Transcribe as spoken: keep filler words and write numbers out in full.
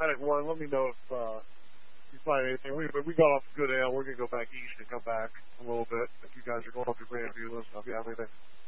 Atlantic one. Let me know if uh, you find anything. We we got off good ale. We're gonna go back east and come back a little bit. If you guys are going up to Grandview, listen, if you have anything.